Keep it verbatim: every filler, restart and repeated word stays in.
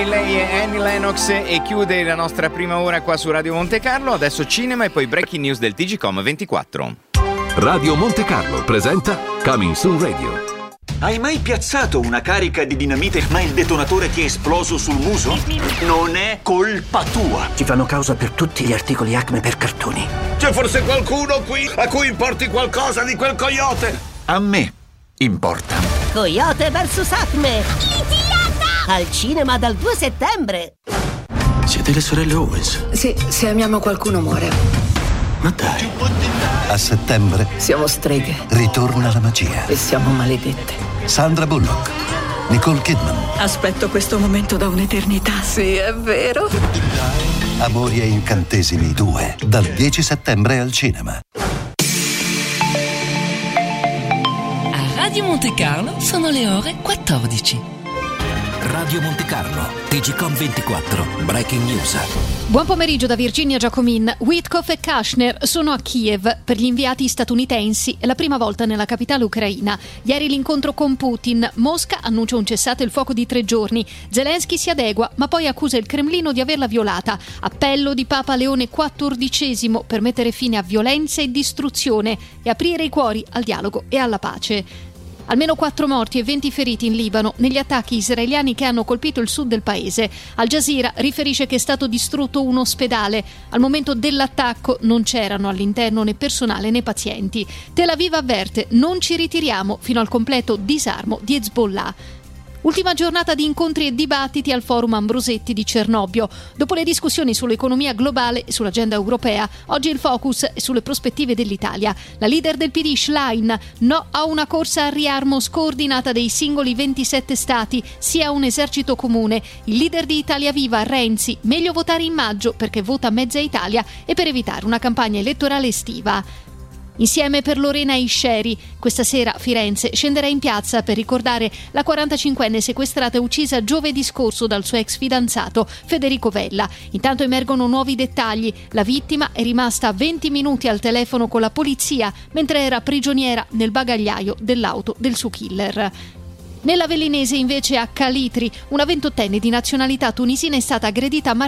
Lei è Annie Lennox e chiude la nostra prima ora qua su Radio Monte Carlo. Adesso cinema e poi breaking news del T G Com ventiquattro. Radio Monte Carlo presenta Coming Soon Radio. Hai mai piazzato una carica di dinamite ma il detonatore ti è esploso sul muso? Non è colpa tua. Ci fanno causa per tutti gli articoli Acme per cartoni. C'è forse qualcuno qui a cui importi qualcosa di quel coyote? A me importa. Coyote versus Acme. Litigata! Al cinema dal due settembre. Siete le sorelle Owens? Sì, se amiamo qualcuno muore. Ma dai. A settembre siamo streghe. Ritorna la magia. E siamo maledette. Sandra Bullock, Nicole Kidman. Aspetto questo momento da un'eternità. Sì, è vero. Amori e incantesimi due, dal dieci settembre al cinema. A Radio Monte Carlo sono le ore quattordici. Radio Monte Carlo, T G Com ventiquattro, Breaking News. Buon pomeriggio da Virginia Giacomin. Witkoff e Kushner sono a Kiev per gli inviati statunitensi, è la prima volta nella capitale ucraina. Ieri l'incontro con Putin, Mosca annuncia un cessate il fuoco di tre giorni, Zelensky si adegua ma poi accusa il Cremlino di averla violata. Appello di Papa Leone quattordicesimo per mettere fine a violenza e distruzione e aprire i cuori al dialogo e alla pace. Almeno quattro morti e venti feriti in Libano negli attacchi israeliani che hanno colpito il sud del paese. Al Jazeera riferisce che è stato distrutto un ospedale. Al momento dell'attacco non c'erano all'interno né personale né pazienti. Tel Aviv avverte: non ci ritiriamo fino al completo disarmo di Hezbollah. Ultima giornata di incontri e dibattiti al Forum Ambrosetti di Cernobbio. Dopo le discussioni sull'economia globale e sull'agenda europea, oggi il focus è sulle prospettive dell'Italia. La leader del P D, Schlein, no a una corsa al riarmo scordinata dei singoli ventisette stati, sia un esercito comune. Il leader di Italia Viva, Renzi, meglio votare in maggio perché vota mezza Italia e per evitare una campagna elettorale estiva. Insieme per Lorena Isceri, questa sera Firenze scenderà in piazza per ricordare la quarantacinquenne sequestrata e uccisa giovedì scorso dal suo ex fidanzato Federico Vella. Intanto emergono nuovi dettagli. La vittima è rimasta venti minuti al telefono con la polizia mentre era prigioniera nel bagagliaio dell'auto del suo killer. Nella Velinese invece a Calitri una ventottenne di nazionalità tunisina è stata aggredita martedì